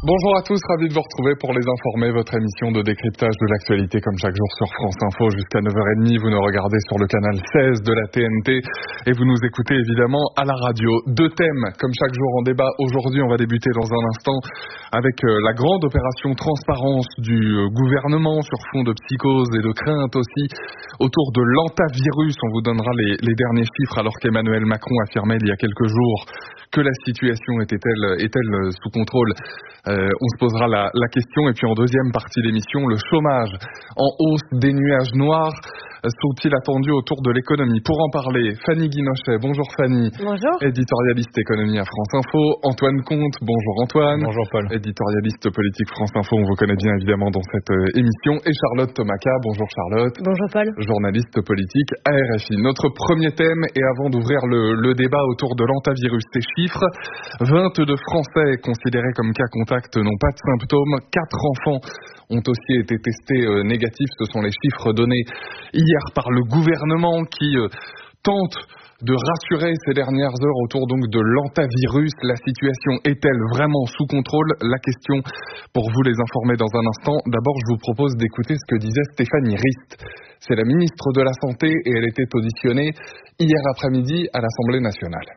Bonjour à tous, ravi de vous retrouver pour Les Informés, votre émission de décryptage de l'actualité comme chaque jour sur France Info jusqu'à 9h30. Vous nous regardez sur le canal 16 de la TNT et vous nous écoutez évidemment à la radio. Deux thèmes comme chaque jour en débat. Aujourd'hui, on va débuter dans un instant avec la grande opération transparence du gouvernement sur fond de psychose et de crainte aussi autour de l'antavirus. On vous donnera les derniers chiffres alors qu'Emmanuel Macron affirmait il y a quelques jours que la situation est-elle sous contrôle. On se posera la question. Et puis en deuxième partie d'émission, le chômage en hausse, des nuages noirs sont-ils attendus autour de l'économie? Pour en parler, Fanny Guinochet. Bonjour Fanny. Bonjour. Éditorialiste économie à France Info. Antoine Comte. Bonjour Antoine. Bonjour Paul. Éditorialiste politique France Info. On vous connaît bien évidemment dans cette émission. Et Charlotte Tomaca. Bonjour Charlotte. Bonjour Paul. Journaliste politique à RFI. Notre premier thème, et avant d'ouvrir le débat autour de l'antavirus, ces chiffres. 22 Français considérés comme cas contact n'ont pas de symptômes. 4 enfants ont aussi été testés négatifs. Ce sont les chiffres donnés hier par le gouvernement qui tente de rassurer ces dernières heures autour donc de l'antavirus. La situation est-elle vraiment sous contrôle? La question pour vous les informer dans un instant. D'abord, je vous propose d'écouter ce que disait Stéphanie Rist. C'est la ministre de la Santé et elle était auditionnée hier après-midi à l'Assemblée nationale.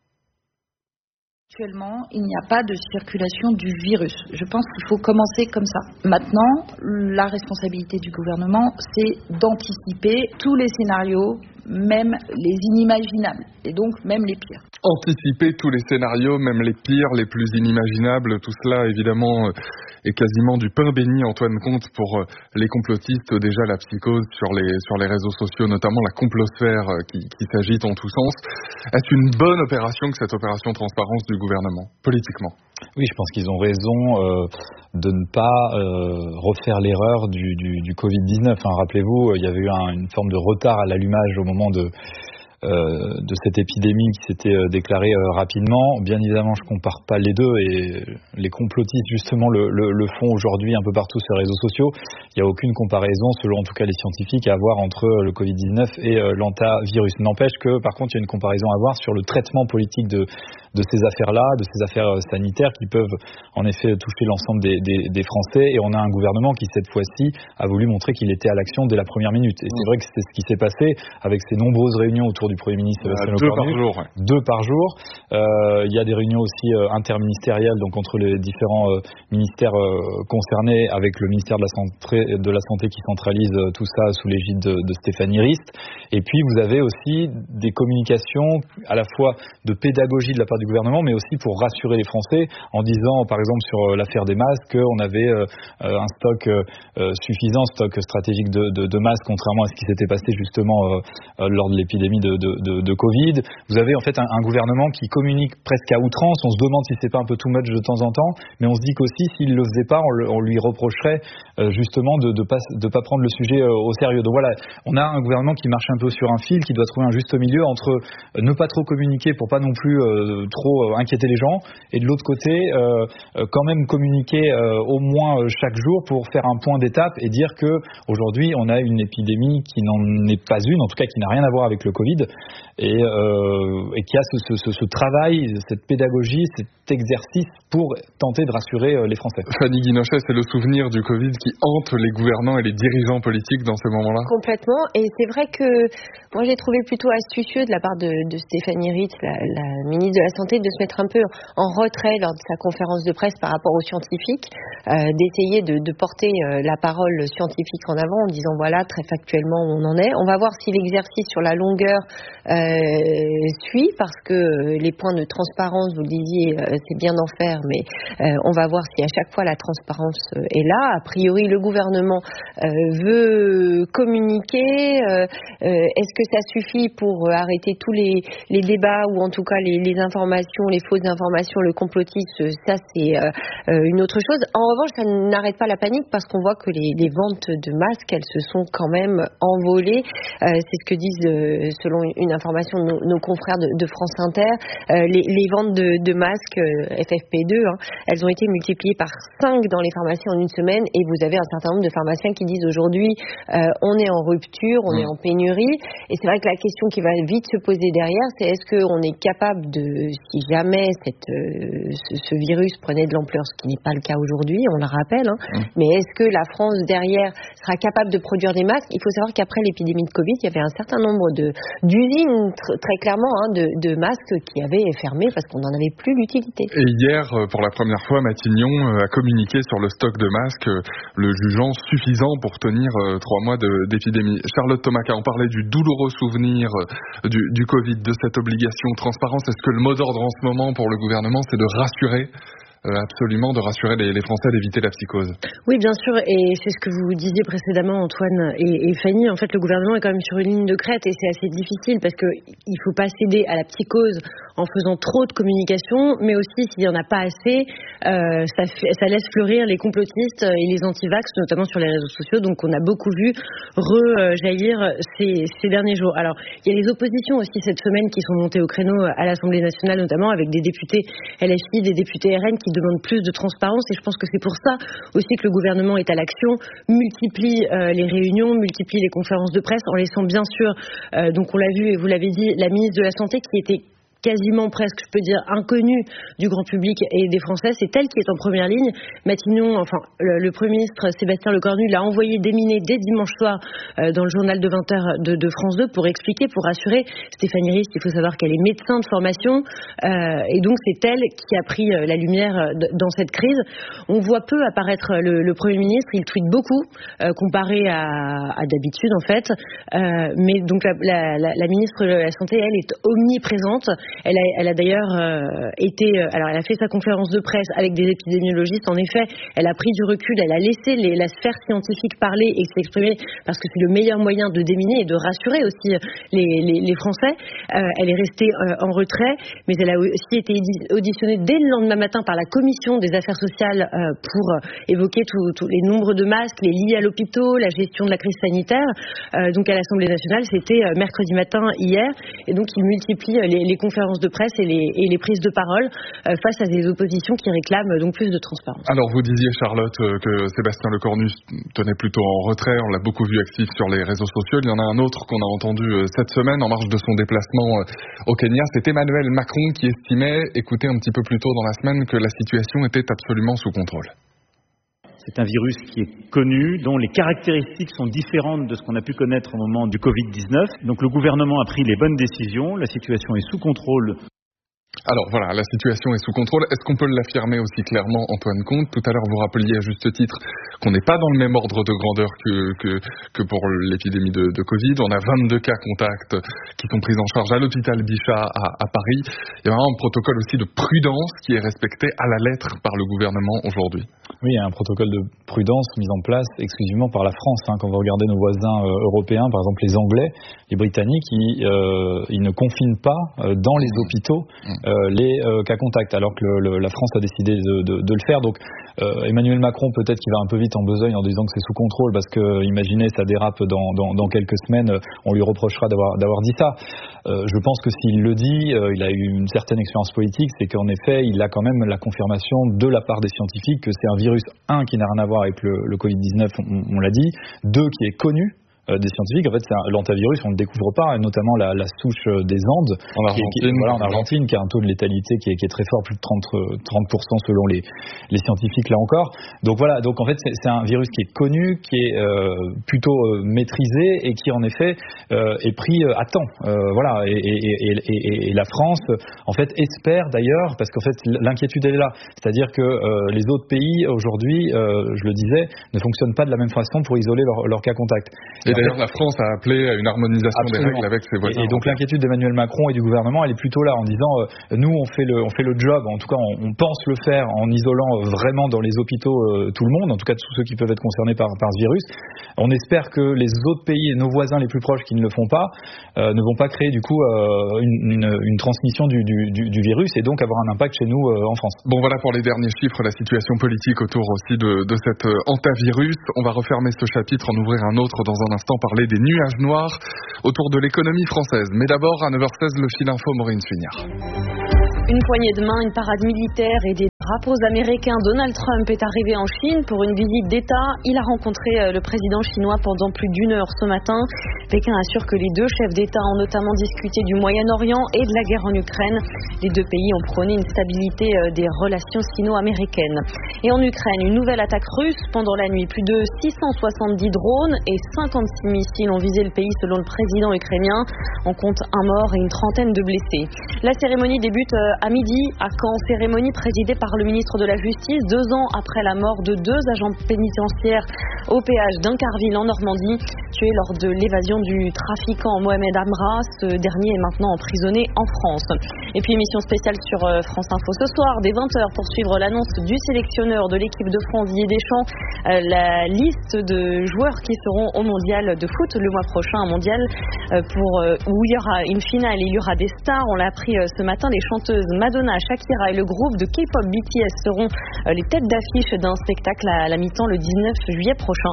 Actuellement, il n'y a pas de circulation du virus. Je pense qu'il faut commencer comme ça. Maintenant, la responsabilité du gouvernement, c'est d'anticiper tous les scénarios, même les inimaginables, et donc même les pires. Anticiper tous les scénarios, même les pires, les plus inimaginables, tout cela évidemment est quasiment du pain béni, Antoine Comte, pour les complotistes. Déjà la psychose sur les réseaux sociaux, notamment la complosphère qui s'agite en tous sens. Est-ce une bonne opération que cette opération transparence du gouvernement, politiquement? Oui, je pense qu'ils ont raison de ne pas refaire l'erreur du Covid-19. Rappelez-vous, il y avait eu une forme de retard à l'allumage au moment de cette épidémie qui s'était déclarée rapidement. Bien évidemment, je compare pas les deux et les complotistes justement le font aujourd'hui un peu partout sur les réseaux sociaux. Il n'y a aucune comparaison, selon en tout cas les scientifiques, à avoir entre le Covid-19 et l'antavirus. N'empêche que par contre, il y a une comparaison à avoir sur le traitement politique de ces affaires-là, de ces affaires sanitaires qui peuvent en effet toucher l'ensemble des Français. Et on a un gouvernement qui cette fois-ci a voulu montrer qu'il était à l'action dès la première minute. Et c'est vrai que c'est ce qui s'est passé avec ces nombreuses réunions autour du Premier ministre Sébastien Lecornu. Deux par jour. Il y a des réunions aussi interministérielles, donc entre les différents ministères concernés, avec le ministère de la Santé qui centralise tout ça sous l'égide de Stéphanie Rist. Et puis vous avez aussi des communications à la fois de pédagogie de la part du gouvernement, mais aussi pour rassurer les Français en disant, par exemple sur l'affaire des masques, qu'on avait un stock suffisant, stock stratégique de masques, contrairement à ce qui s'était passé justement lors de l'épidémie de Covid. Vous avez en fait un gouvernement qui communique presque à outrance. On se demande si c'est pas un peu too much de temps en temps, mais on se dit qu'aussi s'il le faisait pas, on lui reprocherait justement de pas prendre le sujet au sérieux. Donc voilà, on a un gouvernement qui marche un peu sur un fil, qui doit trouver un juste milieu entre ne pas trop communiquer pour pas non plus trop inquiéter les gens, et de l'autre côté quand même communiquer au moins chaque jour pour faire un point d'étape et dire que aujourd'hui on a une épidémie qui n'en est pas une, en tout cas qui n'a rien à voir avec le Covid, et qui a ce travail, cette pédagogie, cet exercice pour tenter de rassurer les Français. Fanny Guinochet, c'est le souvenir du Covid qui hante les gouvernants et les dirigeants politiques dans ces moments-là? Complètement, et c'est vrai que moi j'ai trouvé plutôt astucieux de la part de Stéphanie Rist, la ministre de la Santé, de se mettre un peu en retrait lors de sa conférence de presse par rapport aux scientifiques, d'essayer de porter la parole scientifique en avant en disant voilà très factuellement où on en est. On va voir si l'exercice sur la longueur suit, parce que les points de transparence, vous le disiez, c'est bien d'en faire, mais on va voir si à chaque fois la transparence est là. A priori, le gouvernement veut communiquer. Est-ce que ça suffit pour arrêter tous les débats, ou en tout cas les informations, les fausses informations, le complotisme? Ça, c'est une autre chose. En revanche, ça n'arrête pas la panique, parce qu'on voit que les ventes de masques, elles se sont quand même envolées. C'est ce que disent, selon une information de nos confrères de France Inter. Les ventes de masques FFP2, elles ont été multipliées par 5 dans les pharmacies en une semaine, et vous avez un certain nombre de pharmaciens qui disent aujourd'hui on est en rupture, on est en pénurie. Et c'est vrai que la question qui va vite se poser derrière, c'est est-ce qu'on est capable de, si jamais ce virus prenait de l'ampleur, ce qui n'est pas le cas aujourd'hui, on le rappelle, mais est-ce que la France derrière sera capable de produire des masques? Il faut savoir qu'après l'épidémie de Covid, il y avait un certain nombre d'usines très clairement de masques qui avaient fermé parce qu'on n'en avait plus l'utilité. Et hier, pour la première fois, Matignon a communiqué sur le stock de masques, le jugeant suffisant pour tenir 3 mois d'épidémie. Charlotte Tomaca, on parlait du douloureux souvenir du Covid, de cette obligation de transparence. Est-ce que le mot d'ordre en ce moment pour le gouvernement, c'est de rassurer absolument, de rassurer les Français, d'éviter la psychose? Oui, bien sûr, et c'est ce que vous disiez précédemment, Antoine et Fanny. En fait, le gouvernement est quand même sur une ligne de crête, et c'est assez difficile parce qu'il ne faut pas céder à la psychose en faisant trop de communication, mais aussi, s'il n'y en a pas assez, ça laisse fleurir les complotistes et les anti-vax, notamment sur les réseaux sociaux. Donc, on a beaucoup vu rejaillir ces derniers jours. Alors, il y a les oppositions aussi cette semaine qui sont montées au créneau à l'Assemblée nationale, notamment avec des députés LFI, des députés RN qui demandent plus de transparence, et je pense que c'est pour ça aussi que le gouvernement est à l'action, multiplie les réunions, multiplie les conférences de presse, en laissant bien sûr, donc on l'a vu et vous l'avez dit, la ministre de la Santé qui était quasiment presque, je peux dire, inconnue du grand public et des Français. C'est elle qui est en première ligne. Matignon, enfin, le Premier ministre Sébastien Lecornu l'a envoyé déminer dès dimanche soir dans le journal de 20h de France 2 pour expliquer, pour rassurer. Stéphanie Rist, il faut savoir qu'elle est médecin de formation et donc c'est elle qui a pris la lumière dans cette crise. On voit peu apparaître le Premier ministre. Il tweete beaucoup comparé à d'habitude en fait. Mais donc la ministre de la Santé, elle, est omniprésente. Elle a d'ailleurs alors elle a fait sa conférence de presse avec des épidémiologistes. En effet, elle a pris du recul, elle a laissé la sphère scientifique parler et s'exprimer parce que c'est le meilleur moyen de déminer et de rassurer aussi les Français. Elle est restée en retrait, mais elle a aussi été auditionnée dès le lendemain matin par la Commission des Affaires sociales pour évoquer tous les nombres de masques, les lits à l'hôpital, la gestion de la crise sanitaire. Donc à l'Assemblée nationale, c'était mercredi matin hier, et donc il multiplie les conférences de presse et les prises de parole face à des oppositions qui réclament donc plus de transparence. Alors vous disiez, Charlotte, que Sébastien Lecornu tenait plutôt en retrait, on l'a beaucoup vu actif sur les réseaux sociaux. Il y en a un autre qu'on a entendu cette semaine en marge de son déplacement au Kenya, c'est Emmanuel Macron qui estimait, écoutez un petit peu plus tôt dans la semaine, que la situation était absolument sous contrôle. C'est un virus qui est connu, dont les caractéristiques sont différentes de ce qu'on a pu connaître au moment du Covid-19. Donc le gouvernement a pris les bonnes décisions, la situation est sous contrôle. Alors voilà, la situation est sous contrôle. Est-ce qu'on peut l'affirmer aussi clairement, Antoine Comte? Tout à l'heure, vous rappeliez à juste titre qu'on n'est pas dans le même ordre de grandeur que pour l'épidémie de Covid. On a 22 cas contacts qui sont pris en charge à l'hôpital Bichat à Paris. Il y a vraiment un protocole aussi de prudence qui est respecté à la lettre par le gouvernement aujourd'hui. Oui, il y a un protocole de prudence mis en place exclusivement par la France. Quand vous regardez nos voisins européens, par exemple les Anglais, les Britanniques, ils ne confinent pas dans les hôpitaux les cas contacts, alors que la France a décidé de le faire. Donc Emmanuel Macron, peut-être qu'il va un peu vite en besogne en disant que c'est sous contrôle, parce que imaginez, ça dérape dans quelques semaines, on lui reprochera d'avoir dit ça. Je pense que s'il le dit, il a eu une certaine expérience politique, c'est qu'en effet, il a quand même la confirmation de la part des scientifiques que c'est un virus, qui n'a rien à voir avec le Covid-19, on l'a dit, 2, qui est connu des scientifiques. En fait, c'est l'antavirus, on ne le découvre pas, et notamment la souche des Andes en Argentine, qui a un taux de létalité qui est très fort, plus de 30% selon les scientifiques là encore. Donc voilà, donc en fait c'est un virus qui est connu, qui est plutôt maîtrisé, et qui en effet est pris à temps. Voilà, et la France en fait espère d'ailleurs, parce qu'en fait l'inquiétude elle est là, c'est-à-dire que les autres pays aujourd'hui, je le disais, ne fonctionnent pas de la même façon pour isoler leurs cas contacts. Et d'ailleurs, la France a appelé à une harmonisation des règles avec ses voisins. Et donc l'inquiétude d'Emmanuel Macron et du gouvernement, elle est plutôt là, en disant nous on fait le job, en tout cas on pense le faire en isolant vraiment dans les hôpitaux tout le monde, en tout cas tous ceux qui peuvent être concernés par ce virus. On espère que les autres pays et nos voisins les plus proches qui ne le font pas ne vont pas créer du coup une transmission du virus, et donc avoir un impact chez nous en France. Bon, voilà pour les derniers chiffres, la situation politique autour aussi de cet hantavirus. On va refermer ce chapitre, en ouvrir un autre dans un instant. l'instant parler des nuages noirs autour de l'économie française. Mais d'abord, à 9h16, le fil info, Maureen Suignard. Une poignée de main, une parade militaire et des drapeaux américains. Donald Trump est arrivé en Chine pour une visite d'État. Il a rencontré le président chinois pendant plus d'1 heure ce matin. Pékin assure que les deux chefs d'État ont notamment discuté du Moyen-Orient et de la guerre en Ukraine. Les deux pays ont prôné une stabilité des relations sino-américaines. Et en Ukraine, une nouvelle attaque russe pendant la nuit. Plus de 670 drones et 56 missiles ont visé le pays selon le président ukrainien. On compte un mort et une trentaine de blessés. La cérémonie débute à midi à Caen, cérémonie présidée par le ministre de la Justice 2 ans après la mort de 2 agents pénitentiaires au péage d'Incarville en Normandie, tués lors de l'évasion du trafiquant Mohamed Amra. Ce dernier est maintenant emprisonné en France. Et puis émission spéciale sur France Info ce soir dès 20h pour suivre l'annonce du sélectionneur de l'équipe de France, Didier Deschamps, la liste de joueurs qui seront au mondial de foot le mois prochain, un mondial où il y aura une finale et il y aura des stars. On l'a appris ce matin, les chanteuses Madonna, Shakira et le groupe de K-pop BTS seront les têtes d'affiche d'un spectacle à la mi-temps le 19 juillet prochain.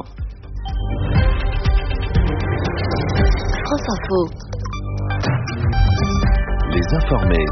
France Info. Les informés.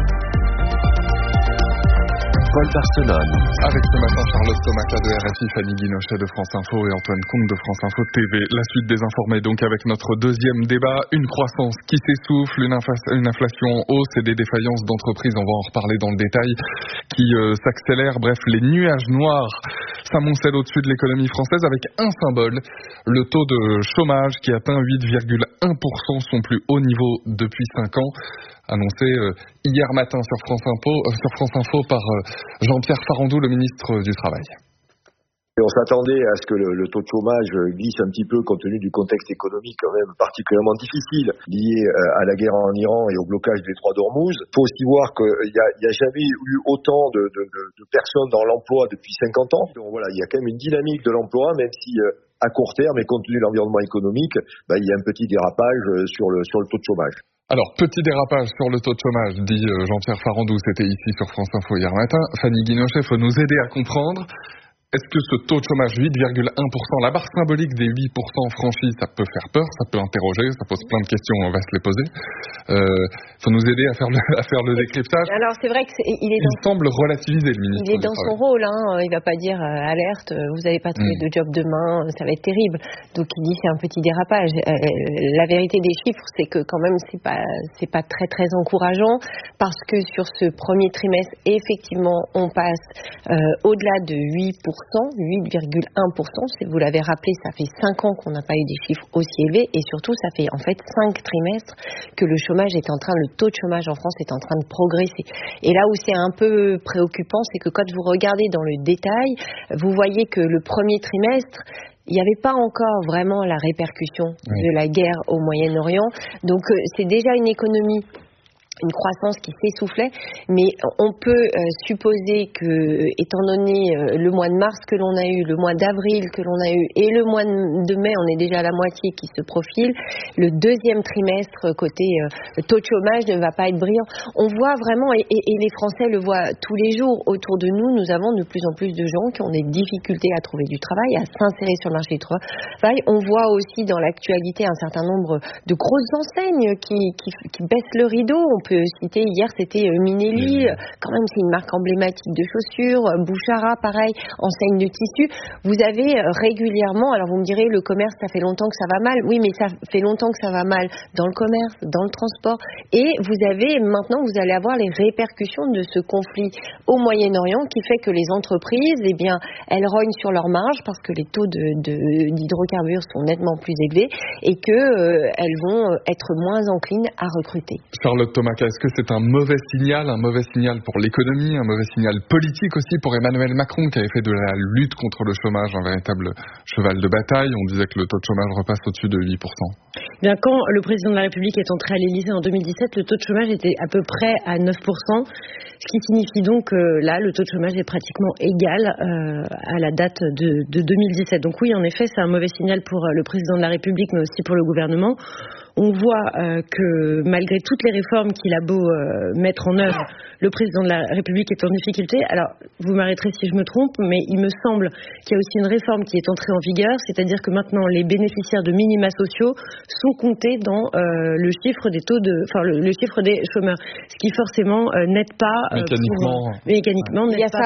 Paul Barcelone. Avec ce matin Charlotte Tomaca de RFI, Fanny Guinochet de France Info et Antoine Comte de France Info TV. La suite des informés donc avec notre deuxième débat, une croissance qui s'essouffle, une inflation en hausse et des défaillances d'entreprises, on va en reparler dans le détail, qui s'accélèrent. Bref, les nuages noirs s'amoncellent au-dessus de l'économie française avec un symbole, le taux de chômage qui atteint 8,1%, son plus haut niveau depuis 5 ans. Annoncé hier matin sur France Info par Jean-Pierre Farandou, le ministre du Travail. Et on s'attendait à ce que le taux de chômage glisse un petit peu compte tenu du contexte économique quand même particulièrement difficile lié à la guerre en Iran et au blocage des 3 d'Ormuz. Il faut aussi voir qu'il n'y a jamais eu autant de personnes dans l'emploi depuis 50 ans. Donc voilà, il y a quand même une dynamique de l'emploi, même si à court terme et compte tenu de l'environnement économique, il y a un petit dérapage sur le taux de chômage. Alors, petit dérapage sur le taux de chômage, dit Jean-Pierre Farandou, c'était ici sur France Info hier matin. Fanny Guinochet, il faut nous aider à comprendre. Est-ce que ce taux de chômage 8,1%, la barre symbolique des 8% franchis, ça peut faire peur, ça peut interroger, ça pose plein de questions, on va se les poser. Faut nous aider à faire le décryptage. Alors c'est vrai qu'il semble relativiser, le ministre. Il est dans son rôle, il va pas dire alerte, vous n'avez pas trouvé de job demain, ça va être terrible. Donc il dit c'est un petit dérapage. La vérité des chiffres, c'est que quand même c'est pas très très encourageant parce que sur ce premier trimestre, effectivement, on passe au-delà de 8,1%, si vous l'avez rappelé, ça fait 5 ans qu'on n'a pas eu des chiffres aussi élevés et surtout ça fait en fait 5 trimestres que le taux de chômage en France est en train de progresser. Et là où c'est un peu préoccupant, c'est que quand vous regardez dans le détail, vous voyez que le premier trimestre, il n'y avait pas encore vraiment la répercussion de la guerre au Moyen-Orient. Donc c'est déjà une économie, une croissance qui s'essoufflait, mais on peut supposer que, étant donné le mois de mars que l'on a eu, le mois d'avril que l'on a eu et le mois de mai, on est déjà à la moitié qui se profile, le deuxième trimestre côté taux de chômage ne va pas être brillant. On voit vraiment, et les Français le voient tous les jours autour de nous, nous avons de plus en plus de gens qui ont des difficultés à trouver du travail, à s'insérer sur le marché du travail. On voit aussi dans l'actualité un certain nombre de grosses enseignes qui baissent le rideau. On peut citer, hier c'était Minelli, quand même c'est une marque emblématique de chaussures, Bouchara pareil, enseigne de tissu. Vous avez régulièrement, alors vous me direz le commerce ça fait longtemps que ça va mal, oui mais ça fait longtemps que ça va mal dans le commerce, dans le transport, et vous allez avoir les répercussions de ce conflit au Moyen-Orient qui fait que les entreprises, elles rognent sur leurs marges parce que les taux d'hydrocarbures sont nettement plus élevés et que elles vont être moins enclines à recruter. Charlotte Tomaca, est-ce que c'est un mauvais signal pour l'économie, un mauvais signal politique aussi pour Emmanuel Macron qui avait fait de la lutte contre le chômage un véritable cheval de bataille? On disait que le taux de chômage repasse au-dessus de 8%. Bien, quand le président de la République est entré à l'Élysée en 2017, le taux de chômage était à peu près à 9%, ce qui signifie donc que là, le taux de chômage est pratiquement égal à la date de 2017. Donc oui, en effet, c'est un mauvais signal pour le président de la République, mais aussi pour le gouvernement. on voit que malgré toutes les réformes qu'il a beau mettre en œuvre, le président de la République est en difficulté. Alors, vous m'arrêterez si je me trompe, mais il me semble qu'il y a aussi une réforme qui est entrée en vigueur, c'est-à-dire que maintenant les bénéficiaires de minima sociaux sont comptés dans le chiffre des taux le chiffre des chômeurs, ce qui forcément n'aide pas mécaniquement. Mécaniquement, n'aide pas